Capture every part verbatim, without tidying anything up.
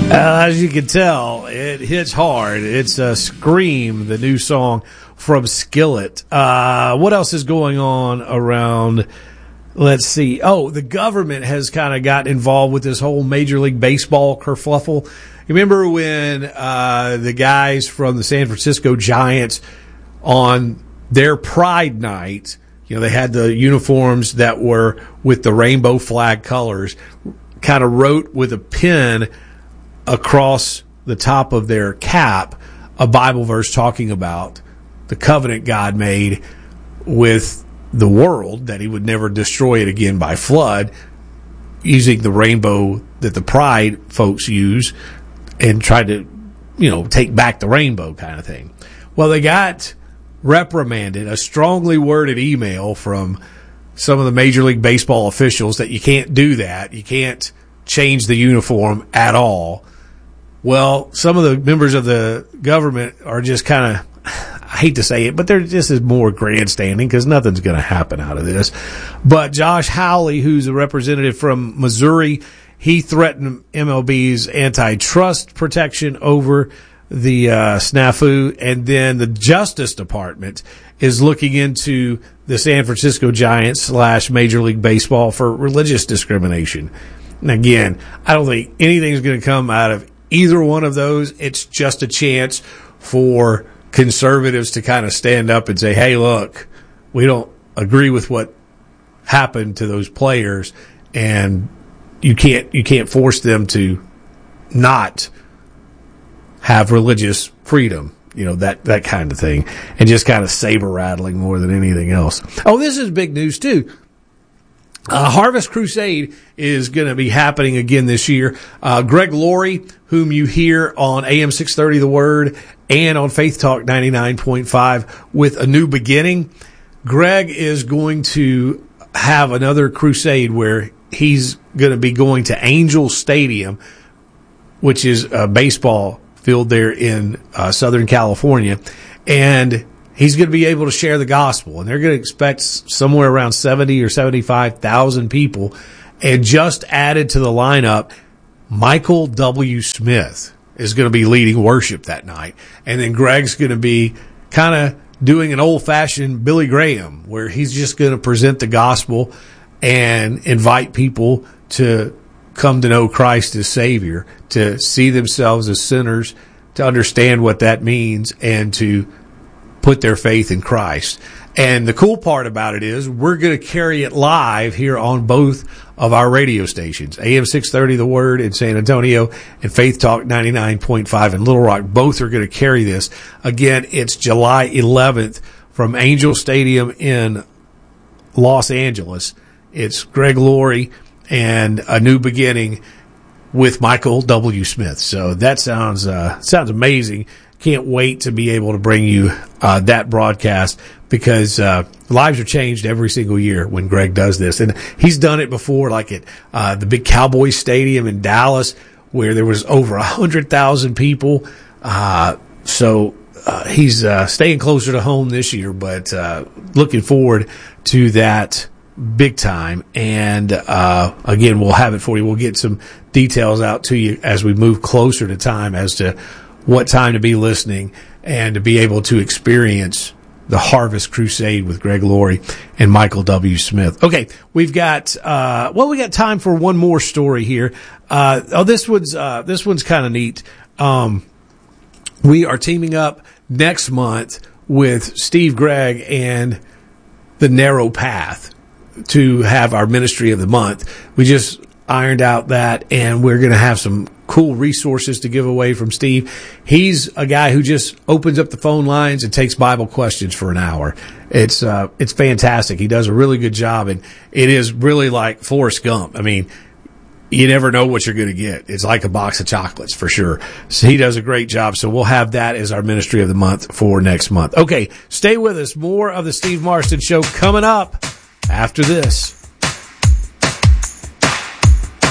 Uh, as you can tell, it hits hard. It's uh, Scream, the new song from Skillet. Uh, what else is going on around? Let's see. Oh, the government has kind of gotten involved with this whole Major League Baseball kerfuffle. You remember when uh, the guys from the San Francisco Giants on their Pride Night, you know, they had the uniforms that were with the rainbow flag colors, kind of wrote with a pen across the top of their cap a Bible verse talking about the covenant God made with the world, that he would never destroy it again by flood, using the rainbow that the Pride folks use and tried to, you know, take back the rainbow kind of thing. Well, they got reprimanded, a strongly worded email from some of the Major League Baseball officials that you can't do that. You can't change the uniform at all. Well, some of the members of the government are just kind of, I hate to say it, but they're just as more grandstanding because nothing's going to happen out of this. But Josh Hawley, who's a representative from Missouri, he threatened M L B's antitrust protection over the uh, snafu. And then the Justice Department is looking into the San Francisco Giants slash Major League Baseball for religious discrimination. And again, I don't think anything's going to come out of either one of those. It's just a chance for conservatives to kind of stand up and say, hey, look, we don't agree with what happened to those players, and you can't you can't force them to not have religious freedom, you know, that, that kind of thing, and just kind of saber rattling more than anything else. Oh, this is big news, too. Uh, Harvest Crusade is going to be happening again this year. Uh, Greg Laurie, whom you hear on A M six thirty The Word and on Faith Talk ninety-nine point five with A New Beginning, Greg is going to have another crusade where he's going to be going to Angel Stadium, which is a baseball field there in uh, Southern California, and he's going to be able to share the gospel, and they're going to expect somewhere around seventy or seventy-five thousand people. And just added to the lineup, Michael W. Smith is going to be leading worship that night. And then Greg's going to be kind of doing an old-fashioned Billy Graham, where he's just going to present the gospel and invite people to come to know Christ as Savior, to see themselves as sinners, to understand what that means, and to put their faith in Christ. And the cool part about it is we're going to carry it live here on both of our radio stations, A M six thirty The Word in San Antonio and Faith Talk ninety-nine point five in Little Rock. Both are going to carry this. Again, it's July eleventh from Angel Stadium in Los Angeles. It's Greg Laurie and A New Beginning with Michael W. Smith. So that sounds uh, sounds amazing. Can't wait to be able to bring you uh, that broadcast, because uh, lives are changed every single year when Greg does this. And he's done it before, like at uh, the big Cowboys Stadium in Dallas, where there was over one hundred thousand people. Uh, so uh, he's uh, staying closer to home this year, but uh, looking forward to that big time. And uh, again, we'll have it for you. We'll get some details out to you as we move closer to time as to what time to be listening and to be able to experience the Harvest Crusade with Greg Laurie and Michael W. Smith. Okay, we've got uh, well, we got time for one more story here. Uh, oh, this one's uh, this one's kind of neat. Um, we are teaming up next month with Steve Gregg and The Narrow Path to have our Ministry of the Month. We just ironed out that, and we're going to have some cool resources to give away from Steve. He's a guy who just opens up the phone lines and takes Bible questions for an hour. It's uh, it's fantastic. He does a really good job, and it is really like Forrest Gump. I mean, you never know what you're going to get. It's like a box of chocolates for sure. So he does a great job. So we'll have that as our Ministry of the Month for next month. Okay, stay with us. More of the Steve Marston Show coming up after this.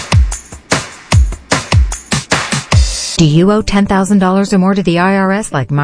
Do you owe ten thousand dollars or more to the I R S like Mark?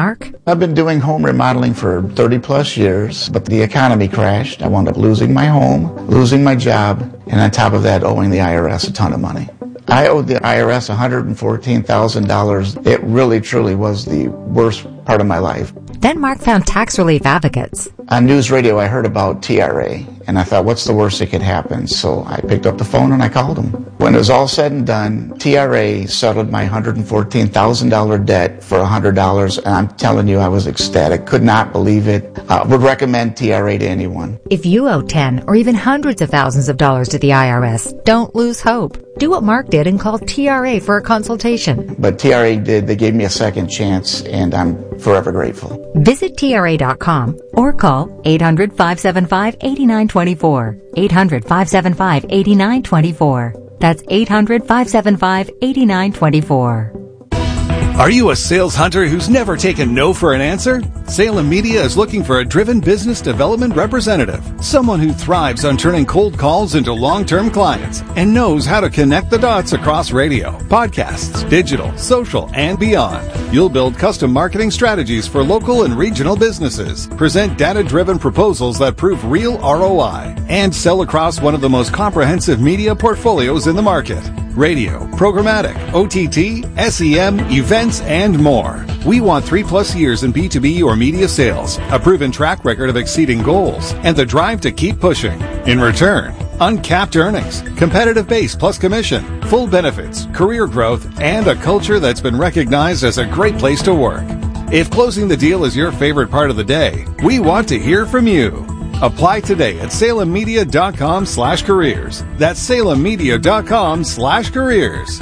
I've been doing home remodeling for thirty plus years, but the economy crashed. I wound up losing my home, losing my job, and on top of that, owing the I R S a ton of money. I owed the I R S one hundred fourteen thousand dollars. It really, truly was the worst part of my life. Then Mark found tax relief advocates. On news radio, I heard about T R A, and I thought, what's the worst that could happen? So I picked up the phone and I called them. When it was all said and done, T R A settled my one hundred fourteen thousand dollars debt for one hundred dollars, and I'm telling you, I was ecstatic. Could not believe it. Uh, would recommend T R A to anyone. If you owe ten or even hundreds of thousands of dollars to the I R S, don't lose hope. Do what Mark did and call T R A for a consultation. But T R A did. They gave me a second chance, and I'm forever grateful. Visit T R A dot com or call eight hundred, five seven five, eight nine two four. eight hundred, five seven five, eight nine two four. That's eight hundred, five seven five, eight nine two four. Are you a sales hunter who's never taken no for an answer? Salem Media is looking for a driven business development representative, someone who thrives on turning cold calls into long-term clients and knows how to connect the dots across radio, podcasts, digital, social, and beyond. You'll build custom marketing strategies for local and regional businesses, present data-driven proposals that prove real R O I, and sell across one of the most comprehensive media portfolios in the market. Radio, programmatic, O T T, S E M, events, and more. We want three plus years in B two B or media sales, a proven track record of exceeding goals, and the drive to keep pushing. In return, uncapped earnings, competitive base plus commission, full benefits, career growth, and a culture that's been recognized as a great place to work. If closing the deal is your favorite part of the day, we want to hear from you. Apply today at salem media dot com slash careers. That's salem media dot com slash careers.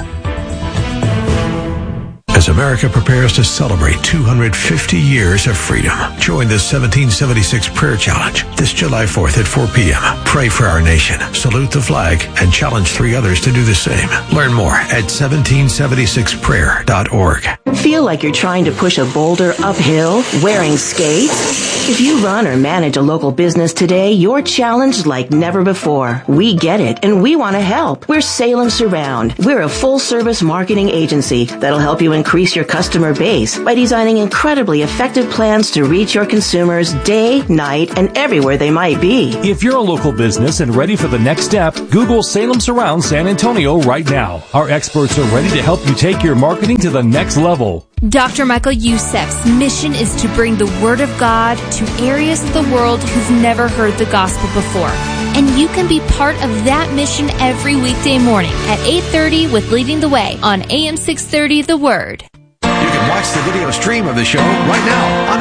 As America prepares to celebrate two hundred fifty years of freedom, join the seventeen seventy-six Prayer Challenge this July fourth at four p.m. Pray for our nation, salute the flag, and challenge three others to do the same. Learn more at seventeen seventy-six prayer dot org. Feel like you're trying to push a boulder uphill wearing skates? If you run or manage a local business today, you're challenged like never before. We get it, and we want to help. We're Salem Surround. We're a full-service marketing agency that'll help you increase your customer base by designing incredibly effective plans to reach your consumers day, night, and everywhere they might be. If you're a local business and ready for the next step, Google Salem Surround San Antonio right now. Our experts are ready to help you take your marketing to the next level. Doctor Michael Youssef's mission is to bring the Word of God to areas of the world who've never heard the gospel before. And you can be part of that mission every weekday morning at eight thirty with Leading the Way on A M six thirty The Word. You can watch the video stream of the show right now on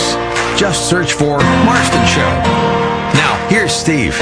X. Just search for Marston Show. Now, here's Steve.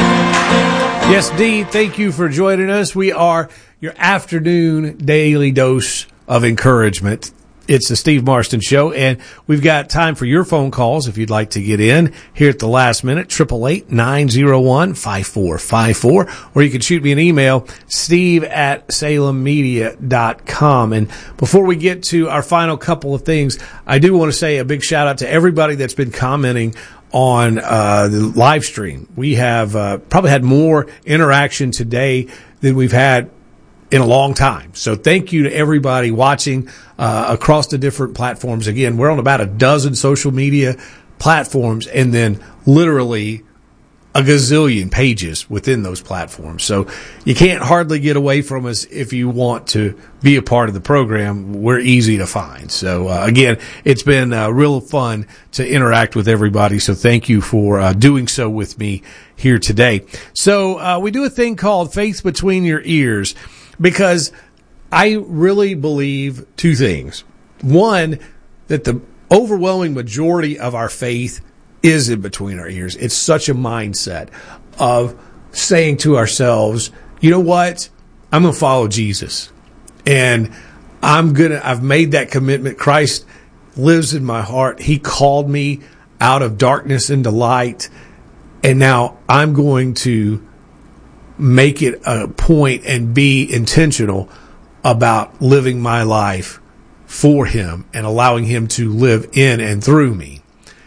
Yes, Dee, thank you for joining us. We are your afternoon daily dose of encouragement. It's the Steve Marston Show, and we've got time for your phone calls if you'd like to get in here at the last minute, eight eight eight, nine oh one, five four five four, or you can shoot me an email, steve at salem media dot com. And before we get to our final couple of things, I do want to say a big shout out to everybody that's been commenting on uh, the live stream. We have uh, probably had more interaction today than we've had in a long time. So thank you to everybody watching uh, across the different platforms. Again, we're on about a dozen social media platforms and then literally a gazillion pages within those platforms. So you can't hardly get away from us if you want to be a part of the program. We're easy to find. So uh, again, it's been uh, real fun to interact with everybody. So thank you for uh, doing so with me here today. So uh, we do a thing called Faith Between Your Ears, because I really believe two things. One, that the overwhelming majority of our faith is in between our ears. It's such a mindset of saying to ourselves, you know what? I'm going to follow Jesus. And I'm going to, I've made that commitment. Christ lives in my heart. He called me out of darkness into light. And now I'm going to make it a point and be intentional about living my life for Him and allowing Him to live in and through me.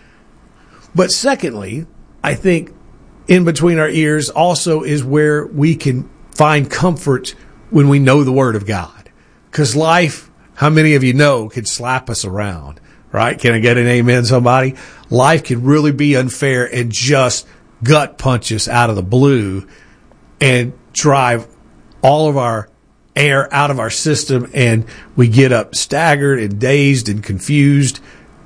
But secondly, I think in between our ears also is where we can find comfort when we know the Word of God. Because life, how many of you know, could slap us around. right? Can I get an amen, somebody? Life can really be unfair and just gut punch us out of the blue and drive all of our air out of our system, and we get up staggered and dazed and confused,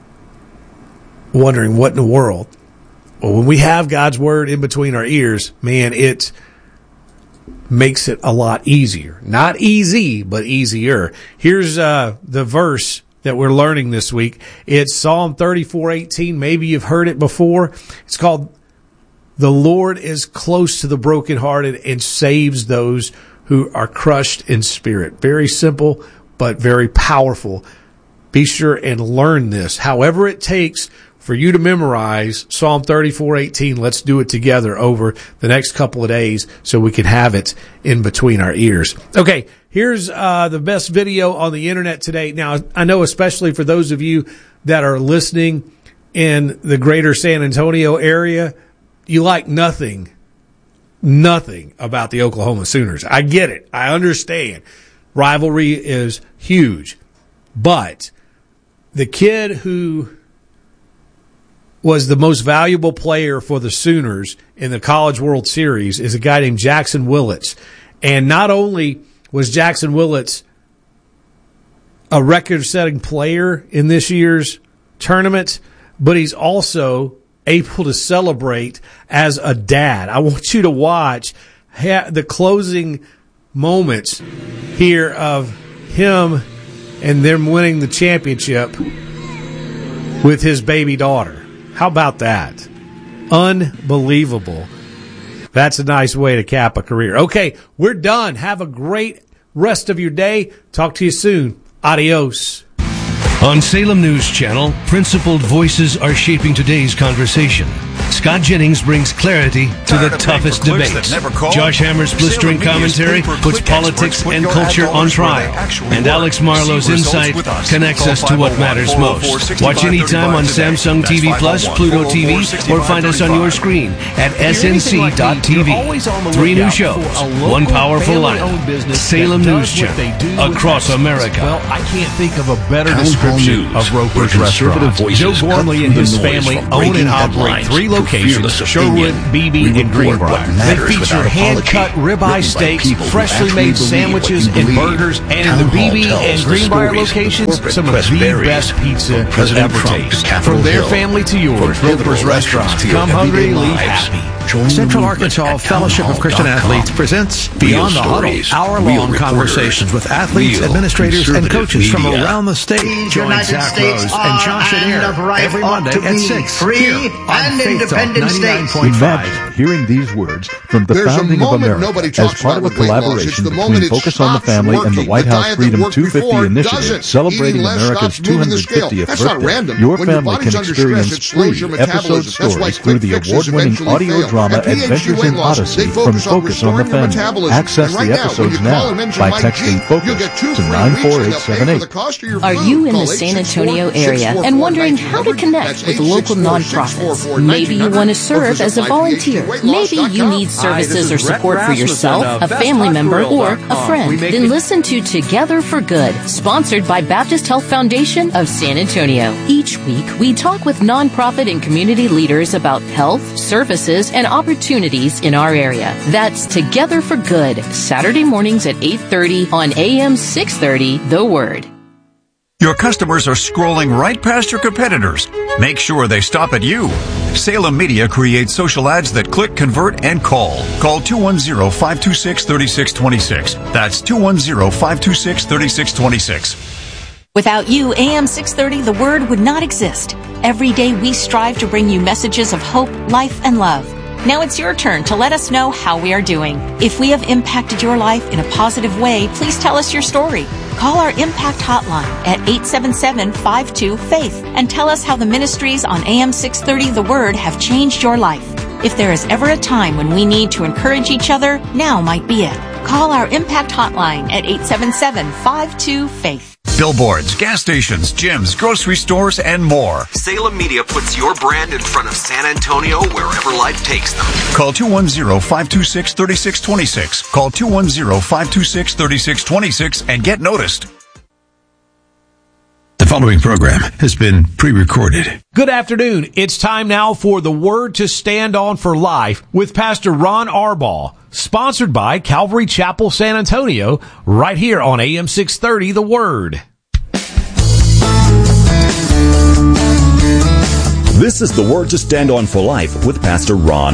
wondering what in the world. Well, when we have God's word in between our ears, man, it makes it a lot easier. Not easy, but easier. Here's uh, the verse that we're learning this week. It's Psalm thirty-four eighteen. Maybe you've heard it before. It's called, "The Lord is close to the brokenhearted and saves those who are crushed in spirit." Very simple, but very powerful. Be sure and learn this. However it takes for you to memorize Psalm thirty-four eighteen, let's do it together over the next couple of days so we can have it in between our ears. Okay, here's uh, the best video on the internet today. Now, I know especially for those of you that are listening in the greater San Antonio area, you like nothing, nothing about the Oklahoma Sooners. I get it. I understand. Rivalry is huge. But the kid who was the most valuable player for the Sooners in the College World Series is a guy named Jackson Willits. And not only was Jackson Willits a record-setting player in this year's tournament, but he's also able to celebrate as a dad. I want you to watch the closing moments here of him and them winning the championship with his baby daughter. How about that? Unbelievable. That's a nice way to cap a career. Okay, we're done. Have a great rest of your day. Talk to you soon. Adios. On Salem News Channel, principled voices are shaping today's conversation. Scott Jennings brings clarity to the toughest debates. Josh Hammer's blistering commentary puts politics and culture on trial. And Alex Marlowe's insight connects us to what matters most. Watch anytime on Samsung T V Plus, Pluto T V, or find us on your screen at S N C dot T V. Three new shows, one powerful lineup. Salem News Channel, across America. Well, I can't think of a better description of Roper's Restaurant. Joe Gormley and his family own and operate three locations: Sherwood, Beebe, and Greenbrier. They feature hand-cut ribeye steaks, freshly made sandwiches and burgers, and in the Beebe and Greenbrier locations, some of the best pizza you'll ever taste. From their family to yours, Roper's Restaurant. Come hungry, leave happy. Central Arkansas Fellowship of Christian Athletes presents Beyond the Huddle, hour-long conversations with athletes, administrators, and coaches from around the state. Join Zach Rose and Josh Adair every Monday at six here on Faith Talk ninety-nine point five. Imagine hearing these words from the There's founding of America as part of a collaboration between Focus on the Family and the White House Freedom two fifty initiative, celebrating America's two hundred fiftieth birthday. Your family can experience free episode stories through the award-winning audio drama Adventures in Odyssey from Focus on the Family. Access the episodes now by texting FOCUS to nine four eight seven eight. Are you in the San Antonio area and wondering how to connect with local nonprofits? Maybe you want to serve as a volunteer. Maybe you need services or support for yourself, a family member, or a friend. Then listen to Together for Good, sponsored by Baptist Health Foundation of San Antonio. Each week, we talk with nonprofit and community leaders about health, services, and opportunities in our area. That's Together for Good, Saturday mornings at eight thirty on A M six thirty, The Word. Your customers are scrolling right past your competitors. Make sure they stop at you. Salem Media creates social ads that click, convert, and call. Call two one zero, five two six, three six two six. That's two one zero, five two six, three six two six. Without you, A M six thirty, The Word would not exist. Every day we strive to bring you messages of hope, life, and love. Now it's your turn to let us know how we are doing. If we have impacted your life in a positive way, please tell us your story. Call our Impact Hotline at eight seven seven, five two, FAITH and tell us how the ministries on A M six thirty The Word have changed your life. If there is ever a time when we need to encourage each other, now might be it. Call our Impact Hotline at eight seven seven, five two, FAITH. Billboards, gas stations, gyms, grocery stores, and more. Salem Media puts your brand in front of San Antonio wherever life takes them. Call two one zero, five two six, three six two six. Call two one zero, five two six, three six two six and get noticed. The following program has been pre-recorded. Good afternoon. It's time now for the Word to Stand On for Life with Pastor Ron Arbaugh, sponsored by Calvary Chapel, San Antonio, right here on A M six thirty, The Word. This is the Word to Stand On for Life with Pastor Ron